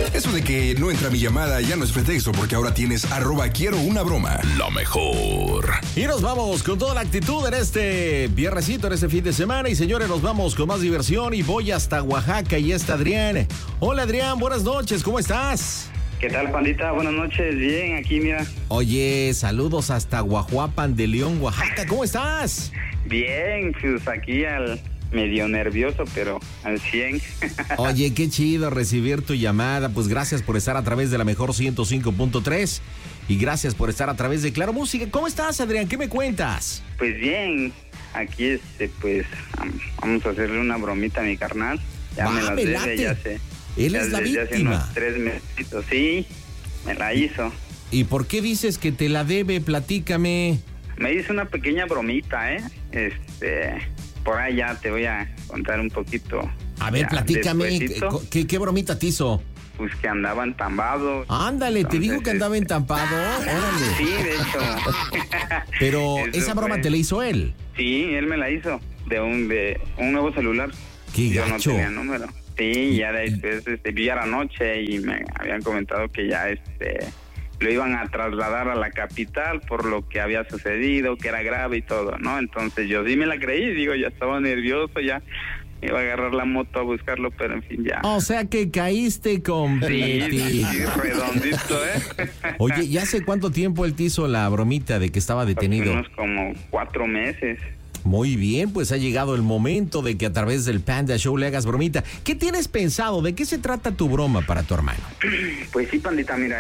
Eso de que no entra mi llamada ya no es pretexto, porque ahora tienes @quiero una broma. Lo mejor. Y nos vamos con toda la actitud en este viernesito, en este fin de semana. Y señores, nos vamos con más diversión y voy hasta Oaxaca y está Adrián. Hola Adrián, buenas noches, ¿cómo estás? ¿Qué tal, pandita? Buenas noches, bien, aquí mira. Oye, saludos hasta Guajuapan de León, Oaxaca, ¿cómo estás? Bien, pues aquí al medio nervioso, pero al 100. Oye, qué chido recibir tu llamada, pues gracias por estar a través de la mejor 105.3 y gracias por estar a través de Claro Música. ¿Cómo estás, Adrián? ¿Qué me cuentas? Pues bien, aquí pues vamos a hacerle una bromita a mi carnal. Ya me la debe, ya sé. Él es la víctima. Hace unos 3 meses, sí, me la hizo. ¿Y por qué dices que te la debe? Platícame. Me hizo una pequeña bromita, por ahí ya te voy a contar un poquito. A ver, platícame, ¿qué bromita te hizo? Pues que andaba entampado. Ándale, entonces, te digo que andaba entampado. Órale. Sí, de hecho. Pero esa broma te la hizo él. Sí, él me la hizo de un nuevo celular. Qué Yo gacho. no tenía número. Sí, ya después vi la noche y me habían comentado que ya lo iban a trasladar a la capital por lo que había sucedido, que era grave y todo, ¿no? Entonces yo sí me la creí, digo, ya estaba nervioso, ya iba a agarrar la moto a buscarlo, pero en fin, ya. O sea que caíste completito. Sí, redondito, Oye, ¿y hace cuánto tiempo él te hizo la bromita de que estaba detenido? Unos como 4 meses. Muy bien, pues ha llegado el momento de que a través del Panda Show le hagas bromita. ¿Qué tienes pensado? ¿De qué se trata tu broma para tu hermano? Pues sí, pandita, mira,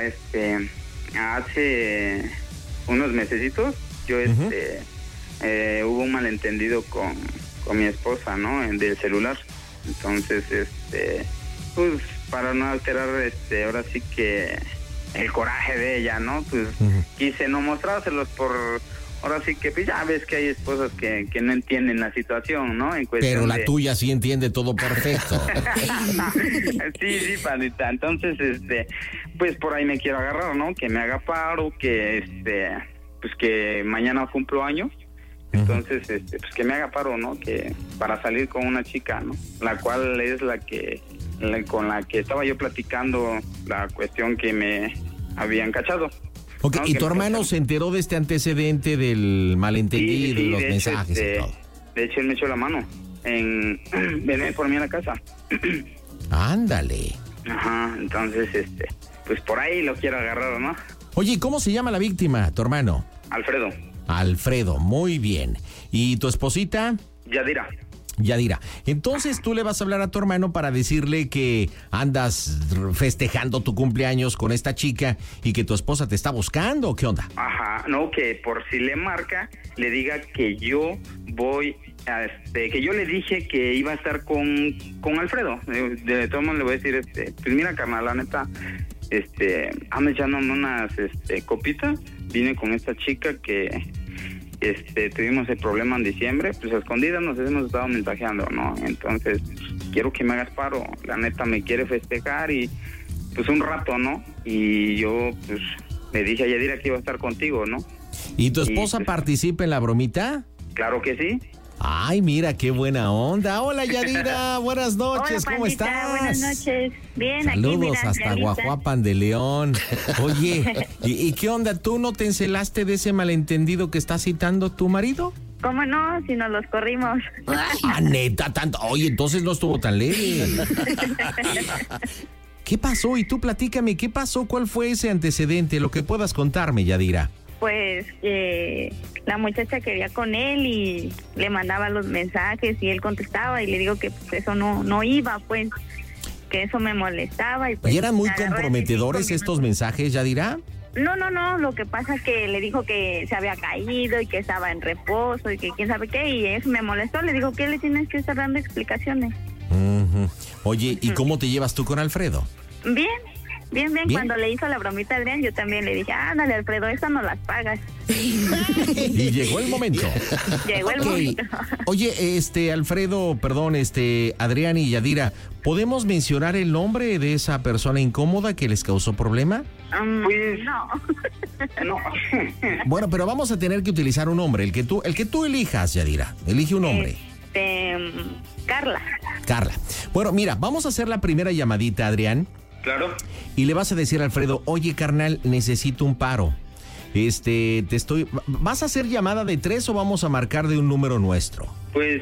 hace unos mesecitos yo hubo un malentendido con mi esposa, ¿no? Del celular. Entonces, pues para no alterar ahora sí que el coraje de ella, ¿no? Pues quise no mostrárselos ahora sí que pues ya ves que hay esposas que no entienden la situación, ¿no? Pero la tuya sí entiende todo perfecto. Sí, pandita. Entonces, pues por ahí me quiero agarrar, ¿no? Que me haga paro, que pues que mañana cumplo años. Entonces, pues que me haga paro, ¿no? Que para salir con una chica, ¿no? La cual es con la que estaba yo platicando la cuestión que me habían cachado. Ok, ¿no? ¿Y tu hermano se enteró de este antecedente del malentendido y los mensajes y todo? De hecho, él me echó la mano en venir por mí a la casa. Ándale. Ajá, entonces, pues por ahí lo quiero agarrar, ¿no? Oye, ¿y cómo se llama la víctima, tu hermano? Alfredo. Alfredo, muy bien. ¿Y tu esposita? Yadira. Yadira. Entonces tú le vas a hablar a tu hermano para decirle que andas festejando tu cumpleaños con esta chica y que tu esposa te está buscando, ¿qué onda? Ajá, no, que por si le marca, le diga que yo voy, que yo le dije que iba a estar con Alfredo. De todos modos le voy a decir, pues mira, carnal, la neta, ando echándome unas copitas, vine con esta chica que tuvimos el problema en diciembre, pues a escondidas nos hemos estado mensajeando, ¿no? Entonces, quiero que me hagas paro, la neta me quiere festejar y pues un rato, ¿no? Y yo pues le dije a Yadira que iba a estar contigo, ¿no? ¿Y tu esposa participa en la bromita? Claro que sí. Ay, mira, qué buena onda. Hola, Yadira, buenas noches, hola, ¿cómo pandita, estás? Buenas noches, bien, saludos aquí, mira, hasta Yadira. Guajuapan de León. Oye, ¿y qué onda? ¿Tú no te encelaste de ese malentendido que está citando tu marido? ¿Cómo no? Si nos los corrimos. Ah, neta, tanto. Oye, entonces no estuvo tan leve. ¿Qué pasó? Y tú platícame, ¿qué pasó? ¿Cuál fue ese antecedente? Lo que puedas contarme, Yadira. Pues la muchacha quería con él y le mandaba los mensajes y él contestaba y le digo que pues, eso no iba, pues, que eso me molestaba. ¿Y, pues, ¿Y eran muy comprometedores estos mensajes, Yadira? No, lo que pasa es que le dijo que se había caído y que estaba en reposo y que quién sabe qué, y eso me molestó. Le digo, ¿qué le tienes que estar dando explicaciones? Oye, ¿y cómo te llevas tú con Alfredo? Bien. Cuando le hizo la bromita a Adrián, yo también le dije, ándale, Alfredo, estas no las pagas. Y llegó el momento. Llegó el momento. Oye, Alfredo, perdón, Adrián y Yadira, ¿podemos mencionar el nombre de esa persona incómoda que les causó problema? Pues no. Bueno, pero vamos a tener que utilizar un nombre, el que tú elijas, Yadira. Elige un nombre. Carla. Bueno, mira, vamos a hacer la primera llamadita, Adrián. Claro. Y le vas a decir a Alfredo, oye, carnal, necesito un paro. ¿Vas a hacer llamada de 3 o vamos a marcar de un número nuestro? Pues,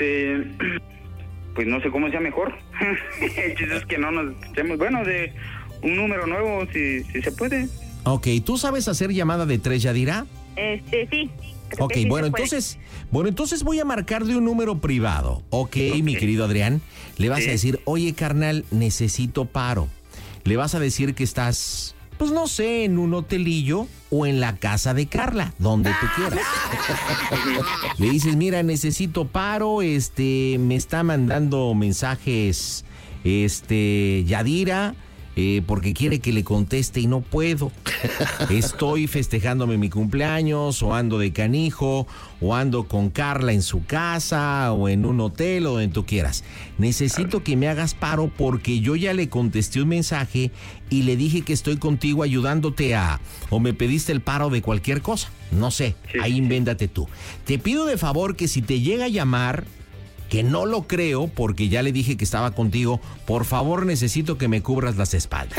pues no sé cómo sea mejor. El chiste es que no nos echemos, bueno, de un número nuevo, si se puede. Ok, ¿tú sabes hacer llamada de 3, Yadira? Sí. Ok, sí bueno, entonces voy a marcar de un número privado. Ok, mi querido Adrián, le vas a decir, oye, carnal, necesito paro. Le vas a decir que estás, pues no sé, en un hotelillo o en la casa de Carla, donde tú quieras. Le dices, mira, necesito paro, me está mandando mensajes, Yadira, porque quiere que le conteste y no puedo. Estoy festejándome mi cumpleaños, o ando de canijo, o ando con Carla en su casa, o en un hotel, o donde tú quieras. Necesito que me hagas paro porque yo ya le contesté un mensaje y le dije que estoy contigo ayudándote o me pediste el paro de cualquier cosa. No sé, ahí invéntate tú. Te pido de favor que si te llega a llamar, que no lo creo porque ya le dije que estaba contigo, por favor necesito que me cubras las espaldas.